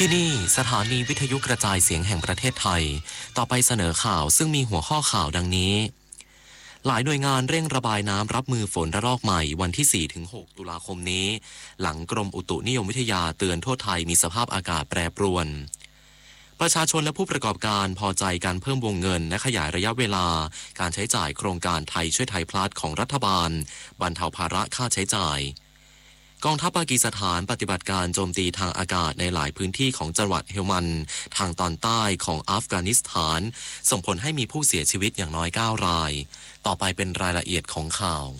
ที่นี่สถานีวิทยุกระจายเสียงแห่งประเทศไทยต่อไปเสนอข่าวซึ่งมีหัวข้อข่าวดังนี้หลายหน่วยงานเร่งระบายน้ำรับมือฝนระลอกใหม่วันที่ 4-6 ตุลาคมนี้หลังกรมอุตุนิยมวิทยาเตือนทั่วไทยมีสภาพอากาศแปรปรวนประชาชนและผู้ประกอบการพอใจการเพิ่มวงเงินและขยายระยะเวลาการใช้จ่ายโครงการไทยช่วยไทยพลัสของรัฐบาลบรรเทาภาระค่าใช้จ่ายกองทัพปากีสถานปฏิบัติการโจมตีทางอากาศในหลายพื้นที่ของจังหวัดเฮลมันด์ทางตอนใต้ของอัฟกานิสถานส่งผลให้มีผู้เสียชีวิตอย่างน้อย9 รายต่อไปเป็นรายละเอียดของข่าว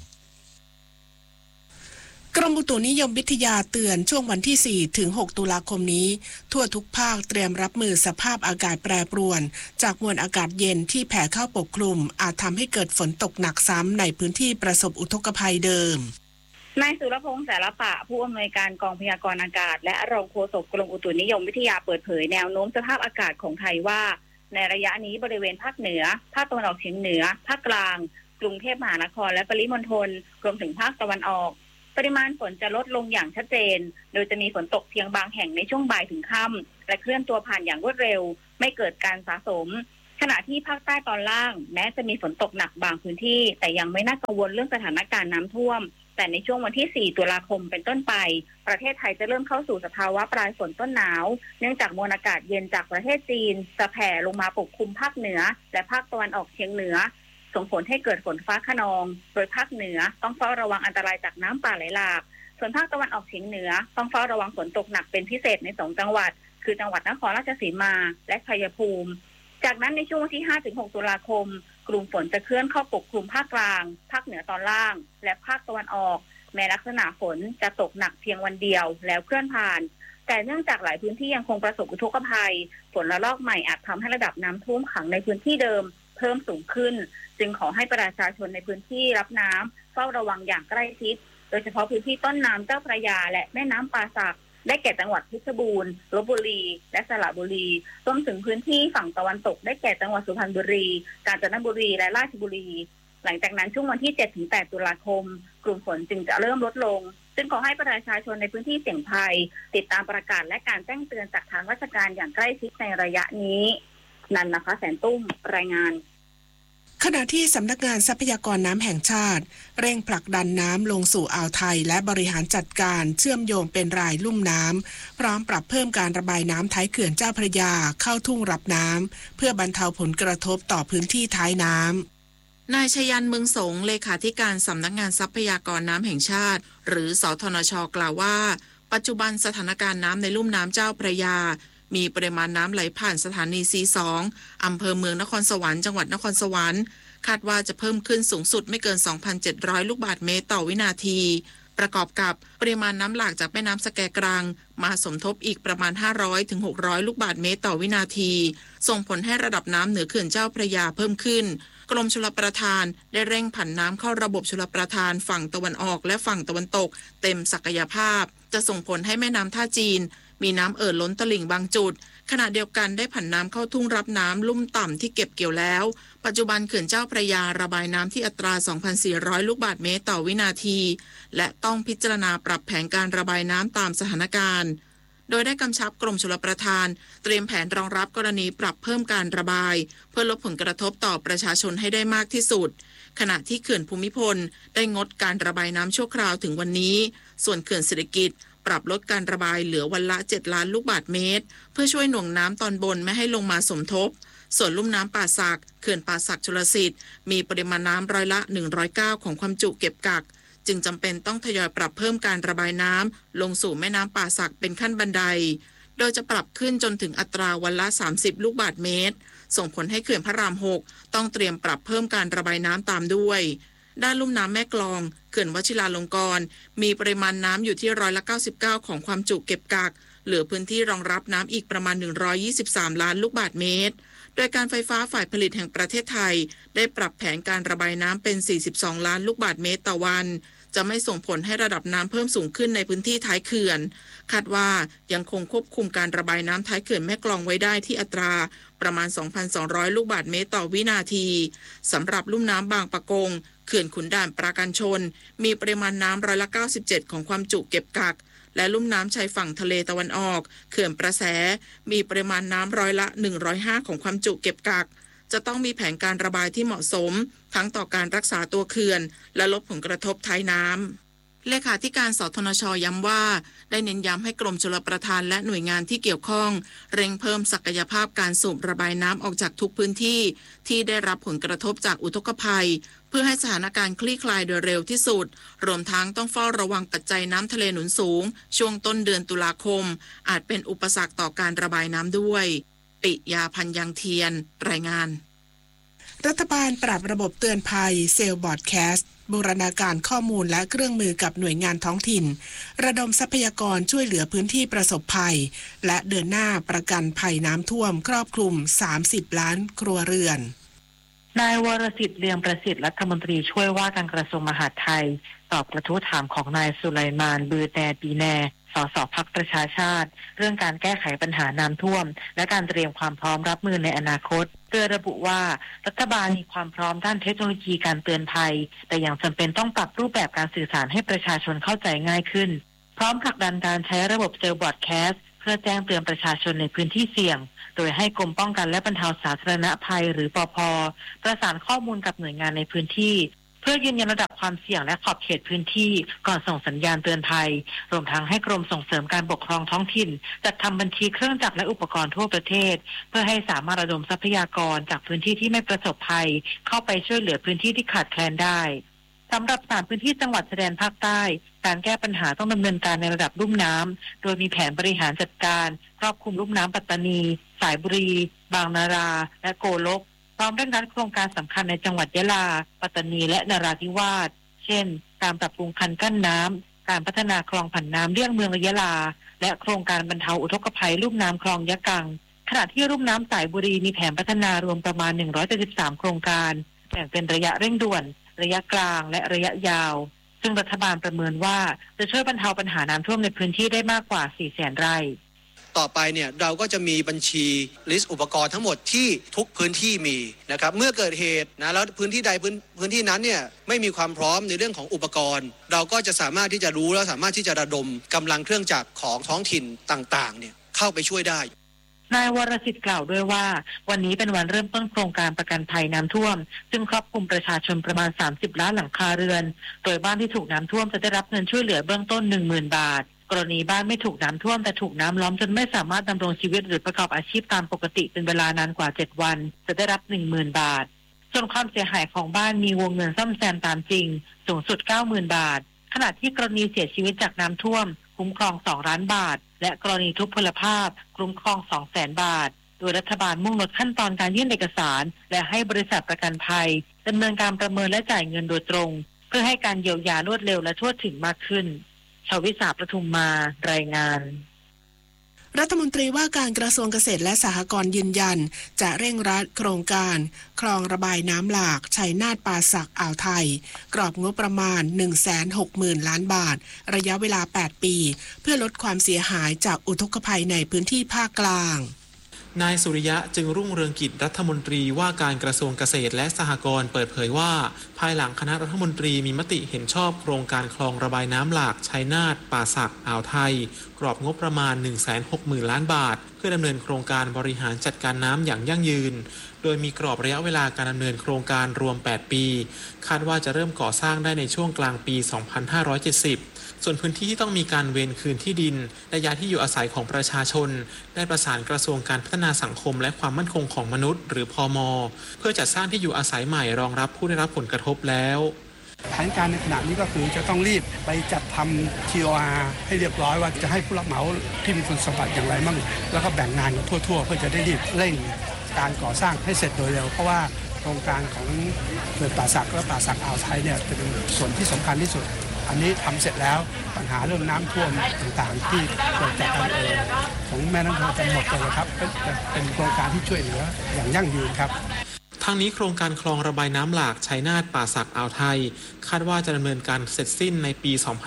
กรมอุตุนิยมวิทยาเตือนช่วงวันที่ 4-6 ตุลาคมนี้ทั่วทุกภาคเตรียมรับมือสภาพอากาศแปรปรวนจากมวลอากาศเย็นที่แผ่เข้าปกคลุมอาจทำให้เกิดฝนตกหนักซ้ำในพื้นที่ประสบอุทกภัยเดิมนายสุรพงษ์ สารปะผู้อำนวยการกองพยากรณ์อากาศและรองโฆษกกรมอุตุนิยมวิทยาเปิดเผยแนวโน้มสภาพอากาศของไทยว่าในระยะนี้บริเวณภาคเหนือภาคตะวันออกเฉียงเหนือภาคกลางกรุงเทพมหานครและปริมณฑลรวมถึงภาคตะวันออกปริมาณฝนจะลดลงอย่างชัดเจนโดยจะมีฝนตกเพียงบางแห่งในช่วงบ่ายถึงค่ำและเคลื่อนตัวผ่านอย่างรวดเร็วไม่เกิดการสะสมขณะที่ภาคใต้ตอนล่างแม้จะมีฝนตกหนักบางพื้นที่แต่ยังไม่น่ากังวลเรื่องสถานการณ์น้ำท่วมแต่ในช่วงวันที่ 4 ตุลาคมเป็นต้นไปประเทศไทยจะเริ่มเข้าสู่สภาวะปลายฝนต้นหนาวเนื่องจากมวลอากาศเย็นจากประเทศจีนจะแผ่ลงมาปกคลุมภาคเหนือและภาคตะวันออกเฉียงเหนือส่งผลให้เกิดฝนฟ้าคะนองโดยภาคเหนือต้องเฝ้าระวังอันตรายจากน้ำป่าไหลหลากส่วนภาคตะวันออกเฉียงเหนือต้องเฝ้าระวังฝนตกหนักเป็นพิเศษใน2 จังหวัดคือจังหวัดนครราชสีมาและชัยภูมิจากนั้นในช่วงวันที่ 5-6 ตุลาคมกลุ่มฝนจะเคลื่อนเข้าปกคลุมภาคกลางภาคเหนือตอนล่างและภาคตะวันออกแม้ลักษณะฝนจะตกหนักเพียงวันเดียวแล้วเคลื่อนผ่านแต่เนื่องจากหลายพื้นที่ยังคงประสบอุทกภัยฝนระลอกใหม่อาจทำให้ระดับน้ำท่วมขังในพื้นที่เดิมเพิ่มสูงขึ้นจึงขอให้ประชาชนในพื้นที่รับน้ำเฝ้าระวังอย่างใกล้ชิดโดยเฉพาะพื้นที่ต้นน้ำเจ้าพระยาและแม่น้ำป่าสักได้แก่จังหวัดเพชรบูรณ์ลพบุรีและสระบุรีรวมถึงพื้นที่ฝั่งตะวันตกได้แก่จังหวัดสุพรรณบุรีกาญจนบุรีและราชบุรีหลังจากนั้นช่วงวันที่ 7-8 ตุลาคมกลุ่มฝนจึงจะเริ่มลดลงจึงขอให้ประชาชนในพื้นที่เสี่ยงภัยติดตามประกาศและการแจ้งเตือนจากทางราชการอย่างใกล้ชิดในระยะนี้นันนะคะแสนตุ้มรายงานขณะที่สำนักงานทรัพยากรน้ำแห่งชาติเร่งผลักดันน้ำลงสู่อ่าวไทยและบริหารจัดการเชื่อมโยงเป็นรายลุ่มน้ำพร้อมปรับเพิ่มการระบายน้ำท้ายเขื่อนเจ้าพระยาเข้าทุ่งรับน้ำเพื่อบรรเทาผลกระทบต่อพื้นที่ท้ายน้ำนายชยันต์ เมืองสงเลขาธิการสำนักงานทรัพยากรน้ำแห่งชาติหรือสทนช.กล่าวว่าปัจจุบันสถานการณ์น้ำในลุ่มน้ำเจ้าพระยามีปริมาณน้ำไหลผ่านสถานี C2 อำเภอเมืองนครสวรรค์จังหวัดนครสวรรค์คาดว่าจะเพิ่มขึ้นสูงสุดไม่เกิน 2,700 ลูกบาศก์เมตรต่อวินาทีประกอบกับปริมาณน้ำหลากจากแม่น้ำสแกกรังมาสมทบอีกประมาณ 500-600 ลูกบาศก์เมตรต่อวินาทีส่งผลให้ระดับน้ำเหนือเขื่อนเจ้าพระยาเพิ่มขึ้นกรมชลประทานได้เร่งผันน้ำเข้าระบบชลประทานฝั่งตะวันออกและฝั่งตะวันตกเต็มศักยภาพจะส่งผลให้แม่น้ำท่าจีนมีน้ำล้นตลิ่งบางจุดขณะเดียวกันได้ผันน้ำเข้าทุ่งรับน้ำลุ่มต่ำที่เก็บเกี่ยวแล้วปัจจุบันเขื่อนเจ้าพระยาระบายน้ำที่อัตรา 2,400 ลูกบาศก์เมตรต่อวินาทีและต้องพิจารณาปรับแผนการระบายน้ำตามสถานการณ์โดยได้กำชับกรมชลประทานเตรียมแผนรองรับกรณีปรับเพิ่มการระบายเพื่อลดผลกระทบต่อประชาชนให้ได้มากที่สุดขณะที่เขื่อนภูมิพลได้งดการระบายน้ำชั่วคราวถึงวันนี้ส่วนเขื่อนเศรษฐกิจปรับลดการระบายเหลือวันละ 7 ล้านลูกบาศก์เมตรเพื่อช่วยหน่วงน้ำตอนบนไม่ให้ลงมาสมทบส่วนลุ่มน้ำป่าสักเขื่อนป่าสักชลสิทธิ์มีปริมาณน้ำร้อยละ109ของความจุเก็บกักจึงจำเป็นต้องทยอยปรับเพิ่มการระบายน้ำลงสู่แม่น้ำป่าสักเป็นขั้นบันไดโดยจะปรับขึ้นจนถึงอัตราวันละ30ลูกบาศก์เมตรส่งผลให้เขื่อนพระราม 6ต้องเตรียมปรับเพิ่มการระบายน้ำตามด้วยด้านลุ่มน้ำแม่กลองเขื่อนวชิราลงกรณ์มีปริมาณน้ำอยู่ที่ร้อยละ99ของความจุเก็บกักเหลือพื้นที่รองรับน้ำอีกประมาณ123ล้านลูกบาศก์เมตรโดยการไฟฟ้าฝ่ายผลิตแห่งประเทศไทยได้ปรับแผนการระบายน้ำเป็น42ล้านลูกบาศก์เมตรต่อวันจะไม่ส่งผลให้ระดับน้ำเพิ่มสูงขึ้นในพื้นที่ท้ายเขื่อนคาดว่ายังคงควบคุมการระบายน้ำท้ายเขื่อนแม่กลองไว้ได้ที่อัตราประมาณ 2,200 ลูกบาศก์เมตรต่อวินาทีสำหรับลุ่มน้ำบางปะกงเขื่อนขุนด่านปราการชนมีปริมาณน้ำร้อยละ97ของความจุเก็บกักและลุ่มน้ำชายฝั่งทะเลตะวันออกเขื่อนประแสมีปริมาณน้ำร้อยละ105ของความจุเก็บกักจะต้องมีแผนการระบายที่เหมาะสมทั้งต่อการรักษาตัวเขื่อนและลดผลกระทบท้ายน้ำเลขาธิการสทนช.ย้ำว่าได้เน้นย้ำให้กรมชลประทานและหน่วยงานที่เกี่ยวข้องเร่งเพิ่มศักยภาพการสูบระบายน้ำออกจากทุกพื้นที่ที่ได้รับผลกระทบจากอุทกภัยเพื่อให้สถานการณ์คลี่คลายโดยเร็วที่สุดรวมทั้งต้องเฝ้าระวังปัจจัยน้ำทะเลหนุนสูงช่วงต้นเดือนตุลาคมอาจเป็นอุปสรรคต่อการระบายน้ำด้วยปิยาพันธ์ยังเทียนรายงานรัฐบาลปรับระบบเตือนภัยเซลล์บอร์ดแคสต์บูรณาการข้อมูลและเครื่องมือกับหน่วยงานท้องถิ่นระดมทรัพยากรช่วยเหลือพื้นที่ประสบภัยและเดินหน้าประกันภัยน้ำท่วมครอบคลุม30 ล้านครัวเรือนนายวรสิทธิ์เลืองประสิทธิ์รัฐมนตรีช่วยว่าการกระทรวงมหาดไทยตอบกระทู้ถามของนายสุไลมานบือแดปีแนสสพรรคประชาชาติเรื่องการแก้ไขปัญหาน้ำท่วมและการเตรียมความพร้อมรับมือในอนาคตโดยระบุว่ารัฐบาลมีความพร้อมด้านเทคโนโลยีการเตือนภัยแต่ยังจำเป็นต้องปรับรูปแบบการสื่อสารให้ประชาชนเข้าใจง่ายขึ้นพร้อมผลักดันการใช้ระบบเซลล์บอร์ดแคสต์เพื่อแจ้งเตือนประชาชนในพื้นที่เสี่ยงโดยให้กรมป้องกันและบรรเทาสาธารณภัยหรือปภ.ประสานข้อมูลกับหน่วยงานในพื้นที่เพื่อยืนยันระดับความเสี่ยงและขอบเขตพื้นที่ก่อนส่งสัญญาณเตือนภัยรวมทั้งให้กรมส่งเสริมการปกครองท้องถิ่นจัดทำบัญชีเครื่องจักรและอุปกรณ์ทั่วประเทศเพื่อให้สามารถระดมทรัพยากรจากพื้นที่ที่ไม่ประสบภัยเข้าไปช่วยเหลือพื้นที่ที่ขาดแคลนได้สำหรับ3พื้นที่จังหวัดชายแดนภาคใต้การแก้ปัญหาต้องดำเนินการในระดับลุ่มน้ำโดยมีแผนบริหารจัดการครอบคลุมลุ่มน้ำปัตตานีสายบุรีบางนาราและโกลกพร้อมเร่งรัดโครงการสำคัญในจังหวัดยะลาปัตตานีและนราธิวาสเช่นการปรับปรุงคันกั้นน้ำการพัฒนาคลองผันน้ำเลี่ยงเมืองยะลาและโครงการบรรเทาอุทกภัยลุ่มน้ำคลองยะกังขณะที่ลุ่มน้ำสายบุรีมีแผนพัฒนารวมประมาณ173โครงการแบ่งเป็นระยะเร่งด่วนระยะกลางและระยะยาวซึ่งรัฐบาลประเมินว่าจะช่วยบรรเทาปัญหาน้ำท่วมในพื้นที่ได้มากกว่า 400,000 ไร่ต่อไปเนี่ยเราก็จะมีบัญชีลิสต์อุปกรณ์ทั้งหมดที่ทุกพื้นที่มีนะครับเมื่อเกิดเหตุนะแล้วพื้นที่ใดพื้นที่นั้นเนี่ยไม่มีความพร้อมในเรื่องของอุปกรณ์เราก็จะสามารถที่จะรู้และสามารถที่จะระดมกำลังเครื่องจักรของท้องถิ่นต่างๆเนี่ยเข้าไปช่วยได้นายวรสิทธิ์กล่าวด้วยว่าวันนี้เป็นวันเริ่มต้นโครงการประกันภัยน้ำท่วมซึ่งครอบคลุมประชาชนประมาณ30 ล้านหลังคาเรือนโดยบ้านที่ถูกน้ำท่วมจะได้รับเงินช่วยเหลือเบื้องต้น 10,000 บาทกรณีบ้านไม่ถูกน้ำท่วมแต่ถูกน้ำล้อมจนไม่สามารถดำรงชีวิตหรือประกอบอาชีพตามปกติเป็นเวลานานกว่า7 วันจะได้รับ 10,000 บาทส่วนความเสียหายของบ้านมีวงเงินซ่อมแซมตามจริงสูงสุด 90,000 บาทขณะที่กรณีเสียชีวิตจากน้ำท่วมคุ้มครอง2 ล้านบาทและกรณีทุพพลภาพคุ้มครอง 200,000 บาทโดยรัฐบาลมุ่งลดขั้นตอนการยื่นเอกสารและให้บริษัทประกันภัยดำเนินการประเมินและจ่ายเงินโดยตรงเพื่อให้การเยียวยารวดเร็วและทั่วถึงมากขึ้นชวิสาประทุมมารายงานรัฐมนตรีว่าการกระทรวงเกษตรและสหกรณ์ยืนยันจะเร่งรัดโครงการคลองระบายน้ำหลากชัยนาทป่าสักอ่าวไทยกรอบงบประมาณ 160,000 ล้านบาทระยะเวลา8 ปีเพื่อลดความเสียหายจากอุทกภัยในพื้นที่ภาคกลางนายสุริยะจึงรุ่งเรืองกิจรัฐมนตรีว่าการกระทรวงเกษตรและสหกรณ์เปิดเผยว่าภายหลังคณะรัฐมนตรีมีมติเห็นชอบโครงการคลองระบายน้ำหลากชัยนาทป่าสักอ่าวไทยกรอบงบประมาณ 160,000 ล้านบาทเพื่อดำเนินโครงการบริหารจัดการน้ำอย่างยั่งยืนโดยมีกรอบระยะเวลาการดำเนินโครงการรวม8 ปีคาดว่าจะเริ่มก่อสร้างได้ในช่วงกลางปี 2570ส่วนพื้นที่ที่ต้องมีการเวรคืนที่ดินและย้ายที่อยู่อาศัยของประชาชนได้ประสานกระทรวงการพัฒนาสังคมและความมั่นคงของมนุษย์หรือพม.เพื่อจัดสร้างที่อยู่อาศัยใหม่รองรับผู้ได้รับผลกระทบแล้วแผนการในขณะนี้ก็คือจะต้องรีบไปจัดทำ TOR ให้เรียบร้อยว่าจะให้ผู้รับเหมาที่มีคุณสมบัติอย่างไรบ้างแล้วก็แบ่งงานกันทั่วๆเพื่อจะได้รีบเร่งการก่อสร้างให้เสร็จโดยเร็วเพราะว่าโครงการของเขื่อนป่าสักและป่าสักอ่าวไทยเนี่ยเป็นส่วนที่สำคัญที่สุดอันนี้ทำเสร็จแล้วปัญหาเรื่องน้ำท่วมต่างๆที่เกิดจากการของแม่น้ำโขงจะหมดเลยครับเป็นโครงการที่ช่วยเหลืออย่างยั่งยืนครับทั้งนี้โครงการคลองระบายน้ำหลากชัยนาทป่าสักอ่าวไทยคาดว่าจะดำเนินการเสร็จสิ้นในปี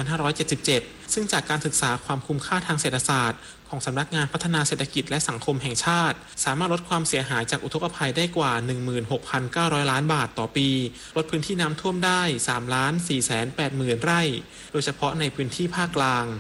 2577 ซึ่งจากการศึกษาความคุ้มค่าทางเศรษฐศาสตร์ของสำนักงานพัฒนาเศรษฐกิจและสังคมแห่งชาติสามารถลดความเสียหายจากอุทกภัยได้กว่า 16,900 ล้านบาทต่อปีลดพื้นที่น้ำท่วมได้ 3,480,000 ไร่โดยเฉพาะในพื้นที่ภาคกลาง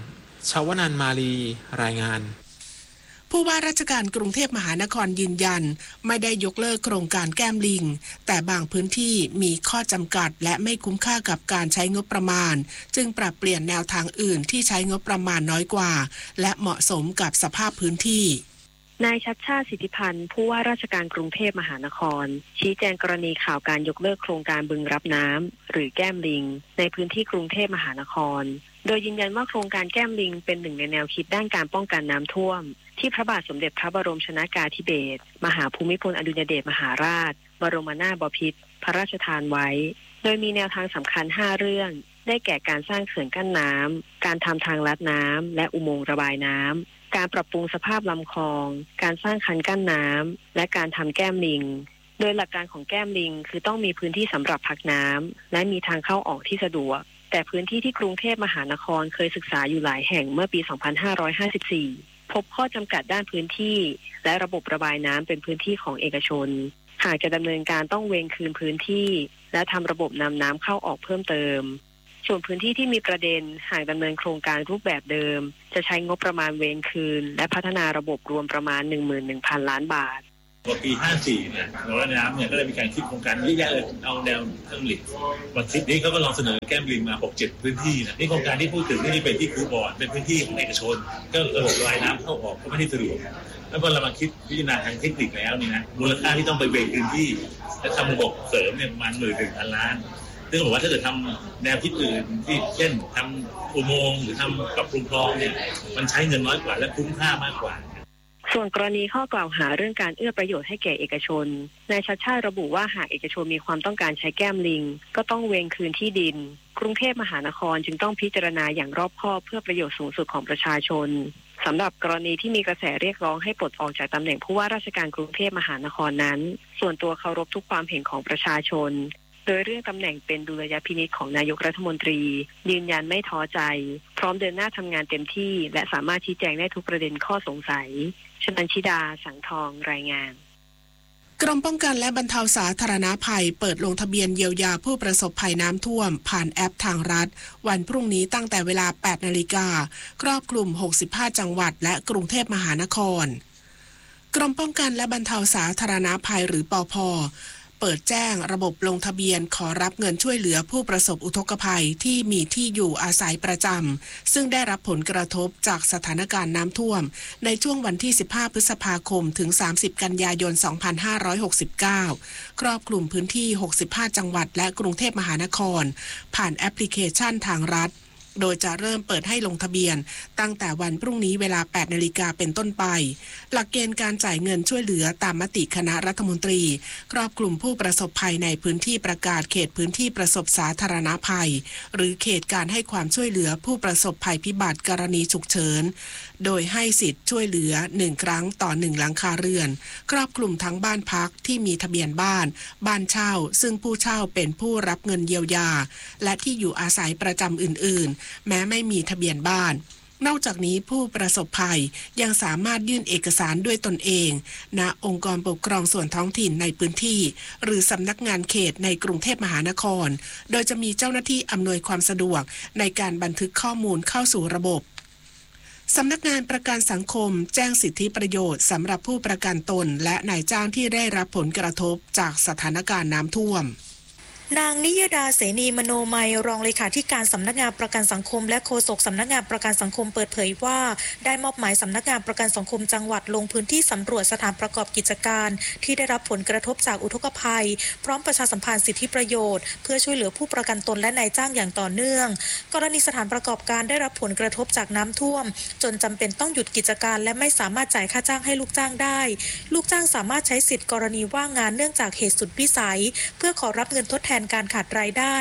ชวนันท์มาลีรายงานผู้ว่าราชการกรุงเทพมหานครยืนยันไม่ได้ยกเลิกโครงการแก้มลิงแต่บางพื้นที่มีข้อจำกัดและไม่คุ้มค่ากับการใช้งบประมาณจึงปรับเปลี่ยนแนวทางอื่นที่ใช้งบประมาณน้อยกว่าและเหมาะสมกับสภาพพื้นที่นายชัชชาติสิทธิพันธ์ผู้ว่าราชการกรุงเทพมหานครชี้แจงกรณีข่าวการยกเลิกโครงการบึงรับน้ำหรือแก้มลิงในพื้นที่กรุงเทพมหานครโดยยืนยันว่าโครงการแก้มลิงเป็นหนึ่งในแนวคิดด้านการป้องกันน้ำท่วมที่พระบาทสมเด็จพระบรมชนกาธิเบศรมหาภูมิพลอดุลยเดชมหาราชบรมนาถบพิตรพระราชทานไว้โดยมีแนวทางสำคัญ5เรื่องได้แก่การสร้างเขื่อนกั้นน้ำการทำทางลัดน้ำและอุโมงค์ระบายน้ำการปรับปรุงสภาพลำคลองการสร้างคันกั้นน้ำและการทำแก้มลิงโดยหลักการของแก้มลิงคือต้องมีพื้นที่สำหรับพักน้ำและมีทางเข้าออกที่สะดวกแต่พื้นที่ที่กรุงเทพมหานครเคยศึกษาอยู่หลายแห่งเมื่อปี 2554 พบข้อจำกัดด้านพื้นที่และระบบระบายน้ำเป็นพื้นที่ของเอกชนหากจะดำเนินการต้องเวรคืนพื้นที่และทำระบบนำน้ำเข้าออกเพิ่มเติมส่วนพื้นที่ที่มีประเด็นหากดำเนินโครงการรูปแบบเดิมจะใช้งบประมาณเวรคืนและพัฒนาระบบรวมประมาณ 11,000 ล้านบาทปี 54 เนี่ยเราระน้ำเนี่ยก็ได้มีการคิดโครงการเยอะแยะเลยเอาแนวเครื่องหลิกมาคิดนี้เขาก็ลองเสนอแก้มลิงมา 6-7 พื้นที่นะนี่โครงการที่พูดถึงนี่เป็นที่คูบอร์ดเป็นพื้นที่ของเอกชนก็ระบบระบายน้ำเข้าออกก็ไม่ได้สะดวกแล้วพอเรามาคิดพิจารณาทางเทคนิคแล้วนี่นะมูลค่าที่ต้องไปเวรพื้นที่และทำระบบเสริมเนี่ยประมาณ 11,000 ล้านซึ่งบอกว่าถ้าเกิดทำแนวคิดอื่นที่เช่นทำอุโมงค์หรือทำปรับปรุงคลองเนี่ยมันใช้เงินน้อยกว่าและคุ้มค่ามากกว่าส่วนกรณีข้อกล่าวหาเรื่องการเอื้อประโยชน์ให้แก่เอกชนนายชัชชาติระบุว่าหากเอกชนมีความต้องการใช้แก้มลิงก็ต้องเวรคืนที่ดินกรุงเทพมหานครจึงต้องพิจารณาอย่างรอบคอบเพื่อประโยชน์สูงสุดของประชาชนสำหรับกรณีที่มีกระแสเรียกร้องให้ปลดออกจากตำแหน่งผู้ว่าราชการกรุงเทพมหานครนั้นส่วนตัวเคารพทุกความเห็นของประชาชนโดยเรื่องตำแหน่งเป็นดุลยพินิจของนายกรัฐมนตรียืนยันไม่ท้อใจพร้อมเดินหน้าทำงานเต็มที่และสามารถชี้แจงได้ทุกประเด็นข้อสงสัยชนันชิดาสังทองรายงานกรมป้องกันและบรรเทาสาธารณภัยเปิดลงทะเบียนเยียวยาผู้ประสบภัยน้ำท่วมผ่านแอปทางรัฐวันพรุ่งนี้ตั้งแต่เวลา 8 นาฬิกาครอบคลุม 65 จังหวัดและกรุงเทพมหานครกรมป้องกันและบรรเทาสาธารณภัยหรือปภ.เปิดแจ้งระบบลงทะเบียนขอรับเงินช่วยเหลือผู้ประสบอุทกภัยที่มีที่อยู่อาศัยประจำซึ่งได้รับผลกระทบจากสถานการณ์น้ำท่วมในช่วงวันที่ 15 พฤษภาคมถึง 30 กันยายน 2569 ครอบคลุมพื้นที่ 65 จังหวัดและกรุงเทพมหานครผ่านแอปพลิเคชันทางรัฐโดยจะเริ่มเปิดให้ลงทะเบียนตั้งแต่วันพรุ่งนี้เวลา 8 นาฬิกาเป็นต้นไปหลักเกณฑ์การจ่ายเงินช่วยเหลือตามมติคณะรัฐมนตรีครอบคลุมผู้ประสบภัยในพื้นที่ประกาศเขตพื้นที่ประสบสาธารณภัยหรือเขตการให้ความช่วยเหลือผู้ประสบภัยพิบัติกรณีฉุกเฉินโดยให้สิทธิ์ช่วยเหลือ1ครั้งต่อ1หลังคาเรือนครอบคลุมทั้งบ้านพักที่มีทะเบียนบ้านเช่าซึ่งผู้เช่าเป็นผู้รับเงินเยียวยาและที่อยู่อาศัยประจำอื่นๆแม้ไม่มีทะเบียนบ้านนอกจากนี้ผู้ประสบภัยยังสามารถยื่นเอกสารด้วยตนเองณองค์กรปกครองส่วนท้องถิ่นในพื้นที่หรือสำนักงานเขตในกรุงเทพมหานครโดยจะมีเจ้าหน้าที่อำนวยความสะดวกในการบันทึกข้อมูลเข้าสู่ระบบสำนักงานประกันสังคมแจ้งสิทธิประโยชน์สำหรับผู้ประกันตนและนายจ้างที่ได้รับผลกระทบจากสถานการณ์น้ำท่วมนางนิยดาเสนีมโนมัยรองเลขาธิการสำนักงานประกันสังคมและโฆษกสำนักงานประกันสังคมเปิดเผยว่าได้มอบหมายสำนักงานประกันสังคมจังหวัดลงพื้นที่สำรวจสถานประกอบกิจการที่ได้รับผลกระทบจากอุทกภัยพร้อมประชาสัมพันธ์สิทธิประโยชน์เพื่อช่วยเหลือผู้ประกันตนและนายจ้างอย่างต่อเนื่องกรณีสถานประกอบการได้รับผลกระทบจากน้ำท่วมจนจำเป็นต้องหยุดกิจการและไม่สามารถจ่ายค่าจ้างให้ลูกจ้างได้ลูกจ้างสามารถใช้สิทธิกรณีว่างงานเนื่องจากเหตุสุดวิสัยเพื่อขอรับเงินทดแทนการขาดรายได้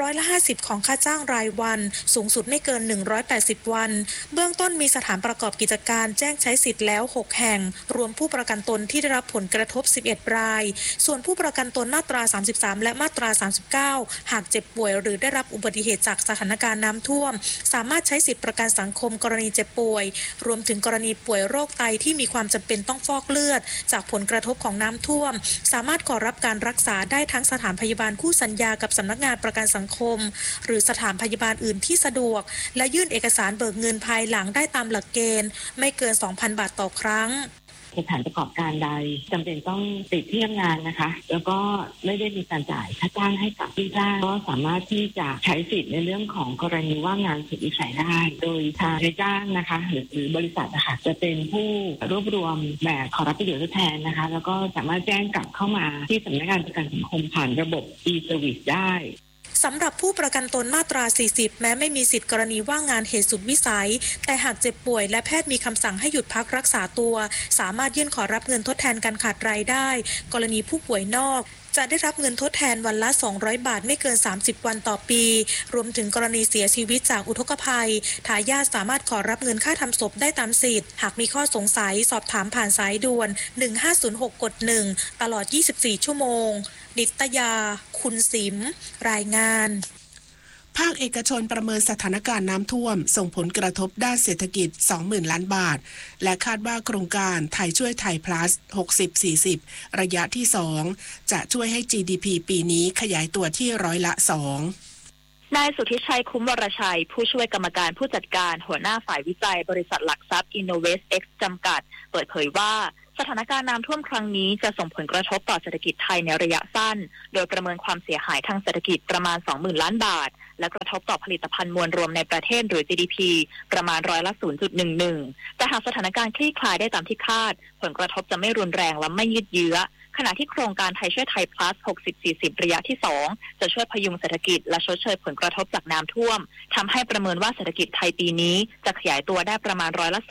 50%ของค่าจ้างรายวันสูงสุดไม่เกิน180วันเบื้องต้นมีสถานประกอบกิจการแจ้งใช้สิทธิ์แล้ว6แห่งรวมผู้ประกันตนที่ได้รับผลกระทบ11รายส่วนผู้ประกันตนมาตรา33และมาตรา39หากเจ็บป่วยหรือได้รับอุบัติเหตุจากสถานการณ์น้ำท่วมสามารถใช้สิทธิประกันสังคมกรณีเจ็บป่วยรวมถึงกรณีป่วยโรคไตที่มีความจำเป็นต้องฟอกเลือดจากผลกระทบของน้ำท่วมสามารถขอรับการรักษาได้ทั้งสถานพยาบาลคู่สัญสัญญากับสำนักงานประกันสังคมหรือสถานพยาบาลอื่นที่สะดวกและยื่นเอกสารเบิกเงินภายหลังได้ตามหลักเกณฑ์ไม่เกิน 2,000 บาทต่อครั้งสถานประกอบการใดจำเป็นต้องติดที่ทำงานนะคะแล้วก็ไม่ได้มีการจ่ายค่าจ้างให้กับผู้จ้างก็สามารถที่จะใช้สิทธิ์ในเรื่องของกรณีว่างงานสุดวิสัยได้โดยทางนายจ้างนะคะหรือบริษัทนะคะจะเป็นผู้รวบรวมแบบขอรับประโยชน์ทดแทนนะคะแล้วก็สามารถแจ้งกลับเข้ามาที่สำนักงานประกันสังคมผ่านระบบ e-service ได้สำหรับผู้ประกันตนมาตรา 40 แม้ไม่มีสิทธิกรณีว่างงานเหตุสุดวิสัยแต่หากเจ็บป่วยและแพทย์มีคำสั่งให้หยุดพักรักษาตัวสามารถยื่นขอรับเงินทดแทนการขาดรายได้กรณีผู้ป่วยนอกจะได้รับเงินทดแทนวันละ200 บาทไม่เกิน30วันต่อปีรวมถึงกรณีเสียชีวิตจากอุทกภัยทายาทสามารถขอรับเงินค่าทำศพได้ตามสิทธิ์หากมีข้อสงสัยสอบถามผ่านสายด่วน1506กด1ตลอด24ชั่วโมงนิตยาคุณสิมรายงานภาคเอกชนประเมินสถานการณ์น้ำท่วมส่งผลกระทบด้านเศรษฐกิจ 20,000 ล้านบาทและคาดว่าโครงการไทยช่วยไทย plus 60-40 ระยะที่ 2 จะช่วยให้ GDP ปีนี้ขยายตัวที่2% นายสุทธิชัยคุ้มวรชัยผู้ช่วยกรรมการผู้จัดการหัวหน้าฝ่ายวิจัยบริษัทหลักทรัพย์ InnovestX จำกัดเปิดเผยว่าสถานการณ์น้ำท่วมครั้งนี้จะส่งผลกระทบต่อเศรษฐกิจไทยในระยะสั้นโดยประเมินความเสียหายทางเศรษฐกิจประมาณ 20,000 ล้านบาทและกระทบต่อผลิตภัณฑ์มวลรวมในประเทศหรือ GDP ประมาณ0.11%แต่หากสถานการณ์คลี่คลายได้ตามที่คาดผลกระทบจะไม่รุนแรงและไม่ยืดเยื้อขณะที่โครงการไทยช่วยไทย plus 60-40 ระยะที่ 2 จะช่วยพยุงเศรษฐกิจและชดเชยผลกระทบจากน้ำท่วมทำให้ประเมินว่าเศรษฐกิจไทยปีนี้จะขยายตัวได้ประมาณ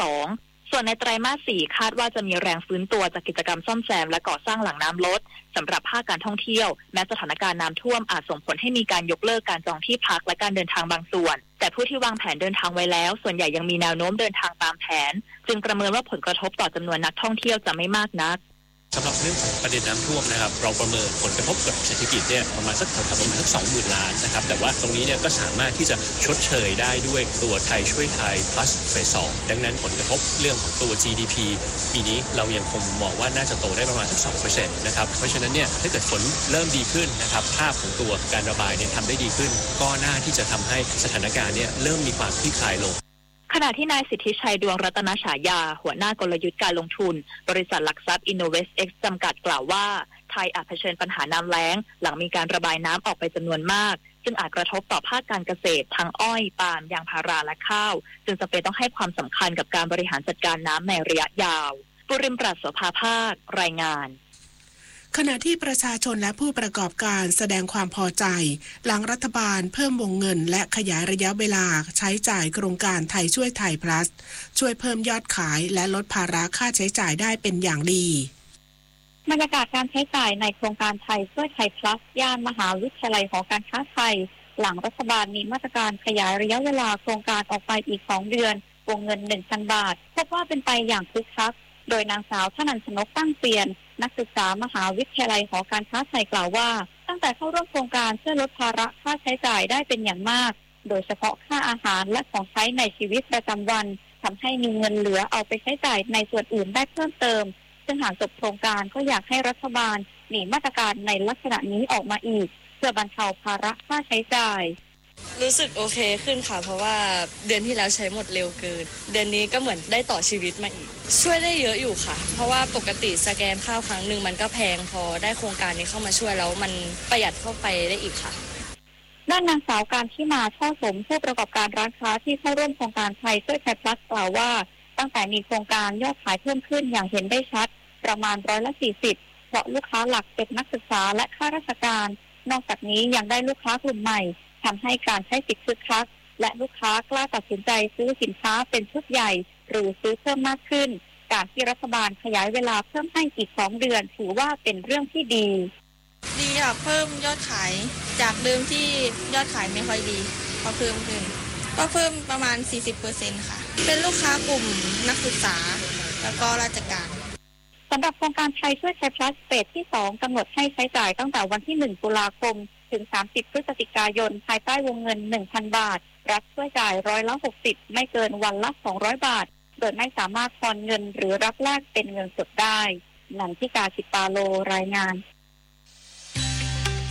2%ส่วนในไตรมาส 4 คาดว่าจะมีแรงฟื้นตัวจากกิจกรรมซ่อมแซมและก่อสร้างหลังน้ำลดสำหรับภาคการท่องเที่ยวแม้สถานการณ์น้ำท่วมอาจส่งผลให้มีการยกเลิกการจองที่พักและการเดินทางบางส่วนแต่ผู้ที่วางแผนเดินทางไว้แล้วส่วนใหญ่ยังมีแนวโน้มเดินทางตามแผนจึงประเมินว่าผลกระทบต่อจำนวนนักท่องเที่ยวจะไม่มากนักสำหรับเรื่องของประเด็นน้ำท่วมนะครับเราประเมินผลกระทบกับเศรษฐกิจเนี่ยประมาณสัก20,000 ล้านนะครับแต่ว่าตรงนี้เนี่ยก็สามารถที่จะชดเชยได้ด้วยตัวไทยช่วยไทย plus เฟส 2ดังนั้นผลกระทบเรื่องของตัว GDP ปีนี้เรายังคงมองว่าน่าจะโตได้ประมาณสัก 2% นะครับเพราะฉะนั้นเนี่ยถ้าเกิดฝนเริ่มดีขึ้นนะครับภาพของตัวการระบายเนี่ยทำได้ดีขึ้นก็น่าที่จะทำให้สถานการณ์เนี่ยเริ่มมีความคลี่คลายลงขณะที่นายสิทธิชัยดวงรัตนฉายาหัวหน้ากลยุทธ์การลงทุนบริษัทหลักทรัพย์ InnovestX จำกัดกล่าวว่าไทยอาจเผชิญปัญหาน้ำแล้งหลังมีการระบายน้ำออกไปจำนวนมากซึ่งอาจกระทบต่อภาคการเกษตรทั้งอ้อยปาล์มยางพาราและข้าวจึงจำเป็นต้องให้ความสำคัญกับการบริหารจัดการน้ำในระยะยาวปุริมปราศโสภาภาครายงานขณะที่ประชาชนและผู้ประกอบการแสดงความพอใจหลังรัฐบาลเพิ่มวงเงินและขยายระยะเวลาใช้จ่ายโครงการไทยช่วยไทย plus ช่วยเพิ่มยอดขายและลดภาระค่าใช้จ่ายได้เป็นอย่างดีบรรยากาศการใช้จ่ายในโครงการไทยช่วยไทย plus ย่านมหาวิทยาลัยหอการค้าไทยหลังรัฐบาลมีมาตรการขยายระยะเวลาโครงการออกไปอีก2เดือนวงเงิน 1,000 บาทพบว่าเป็นไปอย่างคึกคักโดยนางสาวธนัญชนกตั้งเปลี่ยนนักศึกษามหาวิทยาลัยหอการค้าไทยกล่าวว่าตั้งแต่เข้าร่วมโครงการช่วยลดภาระค่าใช้จ่ายได้เป็นอย่างมากโดยเฉพาะค่าอาหารและของใช้ในชีวิตประจำวันทำให้มีเงินเหลือเอาไปใช้จ่ายในส่วนอื่นได้เพิ่มเติมซึ่งหากจบโครงการก็อยากให้รัฐบาลมีมาตรการในลักษณะนี้ออกมาอีกเพื่อบรรเทาภาระค่าใช้จ่ายรู้สึกโอเคขึ้นค่ะเพราะว่าเดือนที่แล้วใช้หมดเร็วเกินเดือนนี้ก็เหมือนได้ต่อชีวิตมาอีกช่วยได้เยอะอยู่ค่ะเพราะว่าปกติสแกนข้าวครั้งหนึ่งมันก็แพงพอได้โครงการนี้เข้ามาช่วยแล้วมันประหยัดเข้าไปได้อีกค่ะด้านนางสาวการที่มาช่อสมผู้ประกอบการร้านค้าที่เข้าร่วมโครงการไทยช่วยไทย plus กล่าวว่าตั้งแต่มีโครงการยอดขายเพิ่มขึ้นอย่างเห็นได้ชัดประมาณ40%เพราะลูกค้าหลักเป็นนักศึกษาและข้าราชการนอกจากนี้ยังได้ลูกค้ากลุ่มใหม่ทำให้การใช้สิทธิ์คึกคักและลูกค้ากล้าตัดสินใจซื้อสินค้าเป็นชุดใหญ่หรือซื้อเพิ่มมากขึ้นการที่รัฐบาลขยายเวลาเพิ่มให้อีก2เดือนถือว่าเป็นเรื่องที่ดีค่ะเพิ่มยอดขายจากเดิมที่ยอดขายไม่ค่อยดีก็เพิ่มขึ้นก็เพิ่มประมาณ 40% ค่ะเป็นลูกค้ากลุ่มนักศึกษาแล้วก็ราชการสำหรับโครงการไทยช่วยไทย plus เฟสที่2กำหนดให้ใช้จ่ายตั้งแต่วันที่1ตุลาคมถึง30พฤศจิกายนภายใต้วงเงิน 1,000 บาทรัฐช่วยจ่าย60%ไม่เกินวันละ200 บาทโดยไม่สามารถทอนเงินหรือรับแลกเป็นเงินสดได้นันทิกา สิปาโลรายงาน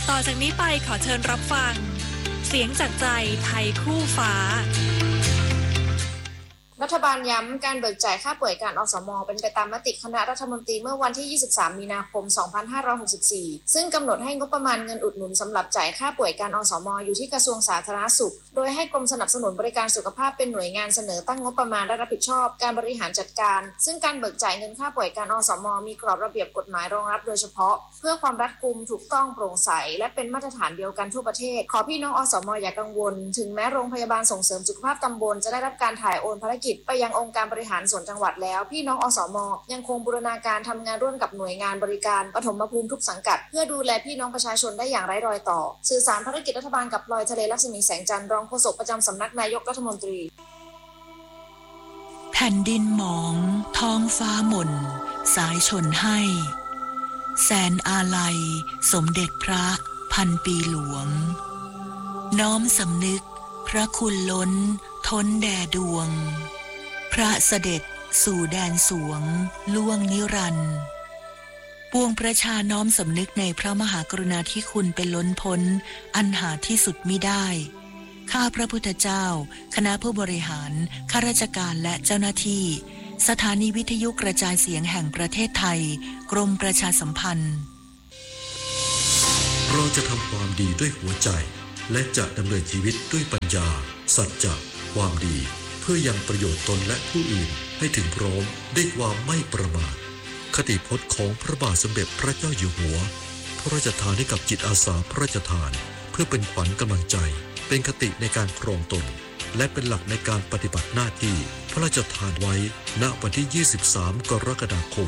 ต่อจากนี้ไปขอเชิญรับฟังเสียงจากใจไทยคู่ฟ้ารัฐบาลย้ำการเบิกจ่ายค่าป่วยการอสม.เป็นไปตามมติคณะรัฐมนตรีเมื่อวันที่23มีนาคม2564ซึ่งกำหนดให้งบประมาณเงินอุดหนุนสำหรับจ่ายค่าป่วยการอสม.อยู่ที่กระทรวงสาธารณสุขโดยให้กรมสนับสนุนบริการสุขภาพเป็นหน่วยงานเสนอตั้งงบประมาณและรับผิดชอบการบริหารจัดการซึ่งการเบิกจ่ายเงินค่าป่วยการอสม.มีกรอบระเบียบกฎหมายรองรับโดยเฉพาะเพื่อความรัดกุมถูกต้องโปร่งใสและเป็นมาตรฐานเดียวกันทั่วประเทศขอพี่น้องอสม.อย่ากังวลถึงแม้โรงพยาบาลส่งเสริมสุขภาพตำบลจะได้รับการถ่ายโอนภารกิจไปยังองค์การบริหารส่วนจังหวัดแล้วพี่น้องอสม.ยังคงบูรณาการทำงานร่วมกับหน่วยงานบริการปฐมภูมิทุกสังกัดเพื่อดูแลพี่น้องประชาชนได้อย่างไร้รอยต่อสื่อสารภารกิจรัฐบาลกับพลอยทะเลลักษมีแสงจันทร์รองโฆษกประจำสำนักนายกรัฐมนตรีแผ่นดินหมองท้องฟ้าหม่นสายชนให้แสนอาลัยสมเด็จพระพันปีหลวงน้อมสำนึกพระคุณล้นท้นแด่ดวงพระเสด็จสู่แดนสวงล่วงนิรันดร์ปวงประชาน้อมสำนึกในพระมหากรุณาธิคุณเป็นล้นพ้นอันหาที่สุดมิได้ข้าพระพุทธเจ้าคณะผู้บริหารข้าราชการและเจ้าหน้าที่สถานีวิทยุกระจายเสียงแห่งประเทศไทยกรมประชาสัมพันธ์เราจะทำความดีด้วยหัวใจและจะดำเนินชีวิตด้วยปัญญาสัจจะความดีเพื่อยังประโยชน์ตนและผู้อื่นให้ถึงพร้อมด้วยความไม่ประมาทคติพจน์ของพระบาทสมเด็จพระเจ้าอยู่หัวพระราชทานให้กับจิตอาสาพระราชทานเพื่อเป็นขวัญกำลังใจเป็นคติในการครองตนและเป็นหลักในการปฏิบัติหน้าที่พระราชทานไว้ณวันที่23กรกฎาคม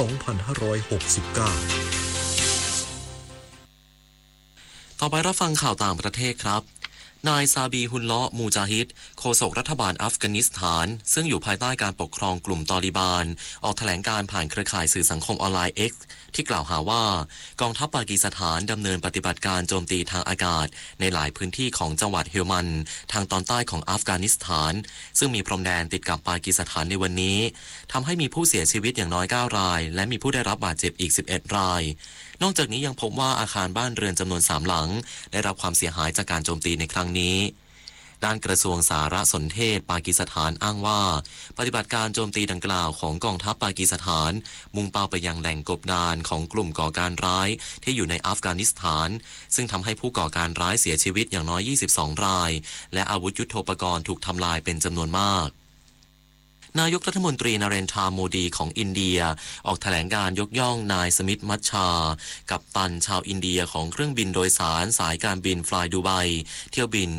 2569 ต่อไปรับฟังข่าวต่างประเทศครับนายซาบีฮุลเลาะห์มูจาฮิดโฆษกรัฐบาลอัฟกานิสถานซึ่งอยู่ภายใต้การปกครองกลุ่มตอลิบานออกแถลงการผ่านเครือข่ายสื่อสังคมออนไลน์ X ที่กล่าวหาว่ากองทัพปากีสถานดำเนินปฏิบัติการโจมตีทางอากาศในหลายพื้นที่ของจังหวัดเฮลมันด์ทางตอนใต้ของอัฟกานิสถานซึ่งมีพรมแดนติดกับปากีสถานในวันนี้ทำให้มีผู้เสียชีวิตอย่างน้อย9รายและมีผู้ได้รับบาดเจ็บอีก11รายนอกจากนี้ยังพบว่าอาคารบ้านเรือนจำนวน3หลังได้รับความเสียหายจากการโจมตีในครั้งนี้ด้านกระทรวงสารสนเทศปากีสถานอ้างว่าปฏิบัติการโจมตีดังกล่าวของกองทัพปากีสถานมุ่งเป้าไปยังแหล่งกบดานของกลุ่มก่อการร้ายที่อยู่ในอัฟกานิสถานซึ่งทำให้ผู้ก่อการร้ายเสียชีวิตอย่างน้อย22รายและอาวุธยุทโธปกรณ์ถูกทำลายเป็นจำนวนมากนายกรัฐมนตรีนเรนทราโมดีของอินเดียออกแถลงการยกย่องนายสมิธมัชชากัปตันชาวอินเดียของเครื่องบินโดยสารสายการบินฟลายดูไบเที่ยวบิน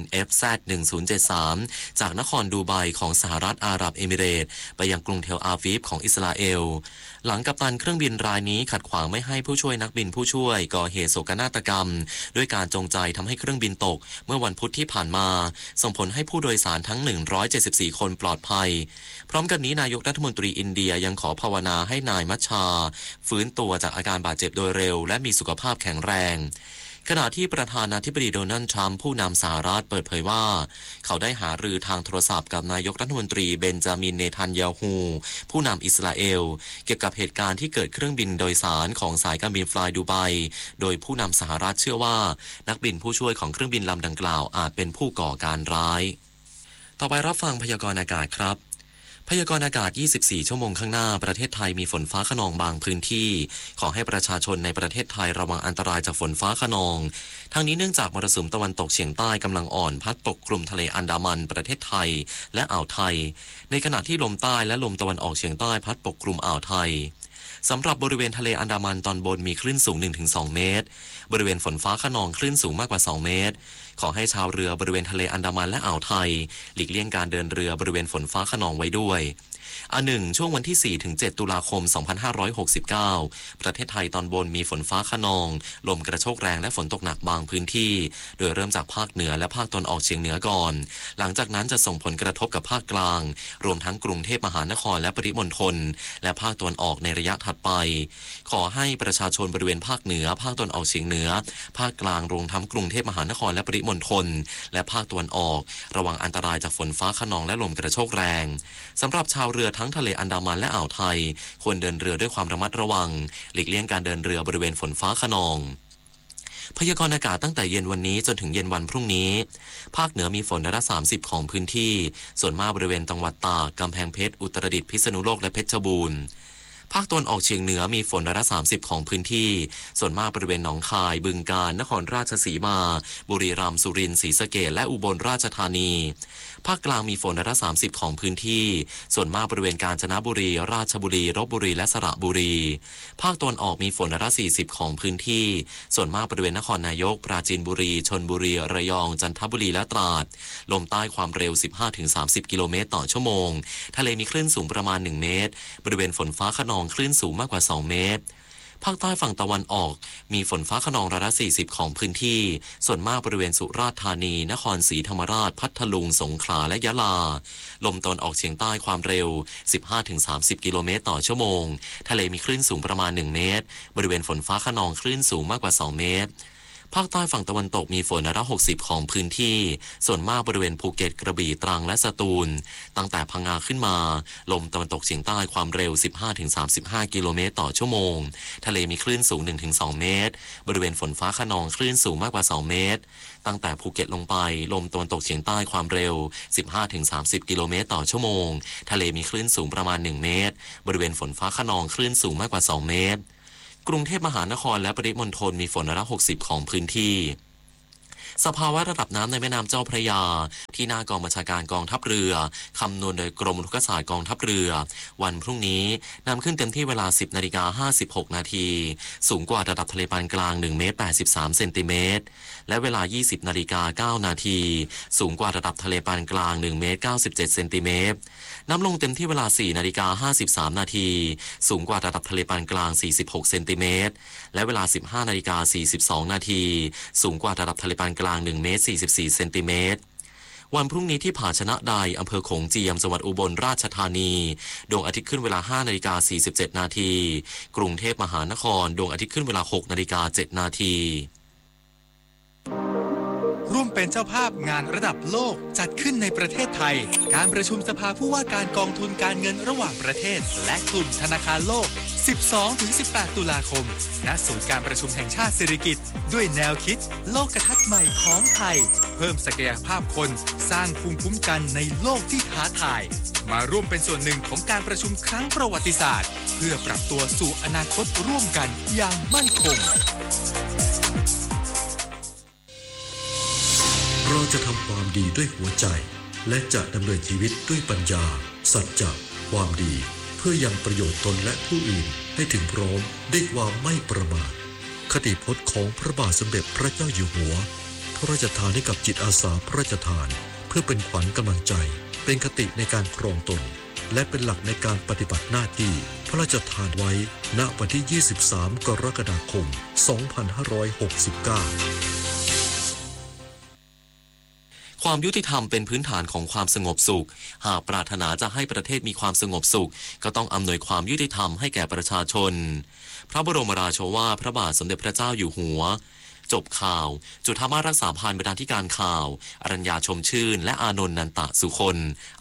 FZ1073 จากนครดูไบของสหรัฐอาหรับเอมิเรตส์ไปยังกรุงเทลอาวีฟของอิสราเอลหลังกัปตันเครื่องบินรายนี้ขัดขวางไม่ให้ผู้ช่วยนักบินผู้ช่วยก่อเหตุโศกนาฏกรรมด้วยการจงใจทำให้เครื่องบินตกเมื่อวันพุธที่ผ่านมาส่งผลให้ผู้โดยสารทั้ง174คนปลอดภัยพร้อมกันนี้นายกรัฐมนตรีอินเดียยังขอภาวนาให้นายมัชชาฟื้นตัวจากอาการบาดเจ็บโดยเร็วและมีสุขภาพแข็งแรงขณะที่ประธานาธิบดีโดนัลด์ทรัมป์ผู้นำสหรัฐเปิดเผยว่าเขาได้หารือทางโทรศัพท์กับนายกรัฐมนตรีเบนจามินเนทันยาฮูผู้นำอิสราเอลเกี่ยวกับเหตุการณ์ที่เกิดเครื่องบินโดยสารของสายการบินฟลายดูไบโดยผู้นำสหรัฐเชื่อว่านักบินผู้ช่วยของเครื่องบินลำดังกล่าวอาจเป็นผู้ก่อการร้ายต่อไปรับฟังพยากรณ์อากาศครับพยากรณ์อากาศ24ชั่วโมงข้างหน้าประเทศไทยมีฝนฟ้าคะนองบางพื้นที่ขอให้ประชาชนในประเทศไทยระวังอันตรายจากฝนฟ้าคะนองทั้งนี้เนื่องจากมรสุมตะวันตกเฉียงใต้กำลังอ่อนพัดปกคลุมทะเลอันดามันประเทศไทยและอ่าวไทยในขณะที่ลมใต้และลมตะวันออกเฉียงใต้พัดปกคลุมอ่าวไทยสำหรับบริเวณทะเลอันดามันตอนบนมีคลื่นสูง 1-2 เมตรบริเวณฝนฟ้าคะนองคลื่นสูงมากกว่า2เมตรขอให้ชาวเรือบริเวณทะเลอันดามันและอ่าวไทยหลีกเลี่ยงการเดินเรือบริเวณฝนฟ้าคะนองไว้ด้วยช่วงวันที่ 4-7 ตุลาคม 2569 ประเทศไทยตอนบนมีฝนฟ้าคะนองลมกระโชกแรงและฝนตกหนักบางพื้นที่โดยเริ่มจากภาคเหนือและภาคตะวันออกเฉียงเหนือก่อนหลังจากนั้นจะส่งผลกระทบกับภาคกลางรวมทั้งกรุงเทพมหานครและปริมณฑลและภาคตะวันออกในระยะถัดไปขอให้ประชาชนบริเวณภาคเหนือภาคตะวันออกเฉียงเหนือภาคกลางรวมทั้งกรุงเทพมหานครและปริมณฑลและภาคตะวันออกระวังอันตรายจากฝนฟ้าคะนองและลมกระโชกแรงสำหรับชาวเรือทั้งทะเลอันดามันและอ่าวไทยควรเดินเรือด้วยความระมัดระวังหลีกเลี่ยงการเดินเรือบริเวณฝนฟ้าคะนองพยากรณ์อากาศตั้งแต่เย็นวันนี้จนถึงเย็นวันพรุ่งนี้ภาคเหนือมีฝนร้อยละ30ของพื้นที่ส่วนมากบริเวณจังหวัดตากกำแพงเพชรอุตรดิตถ์พิษณุโลกและเพชรบูรณ์ภาคตะวันออกเฉียงเหนือมีฝนร้อยละ30ของพื้นที่ส่วนมากบริเวณหนองคายบึงกาฬนครราชสีมาบุรีรัมย์สุรินทร์ศรีสะเกษและอุบลราชธานีภาคกลางมีฝนร้อยละ30ของพื้นที่ส่วนมากบริเวณกาญจนบุรีราชบุรีลพบุรีและสระบุรีภาคตะวันออกมีฝนร้อยละ40ของพื้นที่ส่วนมากบริเวณนครนายกปราจีนบุรีชลบุรีระยองจันทบุรีและตราดลมใต้ความเร็ว 15-30 กิโลเมตรต่อชั่วโมงทะเลมีคลื่นสูงประมาณ1เมตรบริเวณฝนฟ้าคะนองคลื่นสูงมากกว่า2เมตรภาคใต้ฝั่งตะวันออกมีฝนฟ้าคะนองร้อยละ40ของพื้นที่ส่วนมากบริเวณสุราษฎร์ธานีนครศรีธรรมราชพัทลุงสงขลาและยะลาลมตะวันออกเฉียงใต้ความเร็ว 15-30 กิโลเมตรต่อชั่วโมงทะเลมีคลื่นสูงประมาณ1เมตรบริเวณฝนฟ้าคะนองคลื่นสูงมากกว่า2เมตรภาคใต้ฝั่งตะวันตกมีฝนร้อยละ60ของพื้นที่ส่วนมากบริเวณภูเก็ตกระบี่ตรังและสตูลตั้งแต่พังงาขึ้นมาลมตะวันตกเฉียงใต้ความเร็ว 15-35 กิโลเมตรต่อชั่วโมงทะเลมีคลื่นสูง 1-2 เมตรบริเวณฝนฟ้าคะนองคลื่นสูงมากกว่า2เมตรตั้งแต่ภูเก็ตลงไปลมตะวันตกเฉียงใต้ความเร็ว 15-30 กิโลเมตรต่อชั่วโมงทะเลมีคลื่นสูงประมาณ1เมตรบริเวณฝนฟ้าคะนองคลื่นสูงมากกว่า2เมตรกรุงเทพมหานครและปริมณฑลมีฝนร้อยละ60ของพื้นที่สภาวะระดับน้ำในแม่น้ำเจ้าพระยาที่หน้ากองบัญชาการกองทัพเรือคำนวณโดยกรมอุทกศาสตร์กองทัพเรือวันพรุ่งนี้น้ำขึ้นเต็มที่เวลา 10:56 นาทีสูงกว่าระดับทะเลปานกลาง1เมตร83เซนติเมตรและเวลา 20:09 นาทีสูงกว่าระดับทะเลปานกลาง1เมตร97เซนติเมตรน้ำลงเต็มที่เวลา 4:53 นาทีสูงกว่าระดับทะเลปานกลาง46เซนติเมตรและเวลา 15:42 นาทีสูงกว่าระดับทะเลปานกลาง1เมตร44เซนติเมตรวันพรุ่งนี้ที่ผาชนะใดอำเภอโขงเจียมจังหวัดอุบลราชธานีดวงอาทิตย์ขึ้นเวลา 5:47 นาทีกรุงเทพมหานครดวงอาทิตย์ขึ้นเวลา 6:07 นาทีร่วมเป็นเจ้าภาพงานระดับโลกจัดขึ้นในประเทศไทยการประชุมสภาผู้ว่าการกองทุนการเงินระหว่างประเทศและกลุ่มธนาคารโลก 12-18 ตุลาคมณศูนย์การประชุมแห่งชาติสิริกิติ์ด้วยแนวคิดโลกทัศน์ใหม่ของไทยเพิ่มศักยภาพคนสร้างภูมิคุ้มกันในโลกที่ท้าทายมาร่วมเป็นส่วนหนึ่งของการประชุมครั้งประวัติศาสตร์เพื่อปรับตัวสู่อนาคตร่วมกันอย่างมั่นคงเราจะทำความดีด้วยหัวใจและจะดำเนินชีวิตด้วยปัญญาสัจจะความดีเพื่อยังประโยชน์ตนและผู้อื่นให้ถึงพร้อมด้วยความไม่ประมาทคติพจน์ของพระบาทสมเด็จพระเจ้าอยู่หัวพระราชทานให้กับจิตอาสาพระราชทานเพื่อเป็นขวัญกำลังใจเป็นคติในการครองตนและเป็นหลักในการปฏิบัติหน้าที่พระราชทานไว้ณวันที่ 23 กรกฎาคม 2569 ความยุติธรรมเป็นพื้นฐานของความสงบสุขหากปรารถนาจะให้ประเทศมีความสงบสุขก็ต้องอำนวยความยุติธรรมให้แก่ประชาชนพระบรมราโชวาทพระบาทสมเด็จพระเจ้าอยู่หัวจบข่าวจุฑามาสรักษาพานบรรณาธิการข่าวอรัญญาชมชื่นและอานนท์นันตะสุคน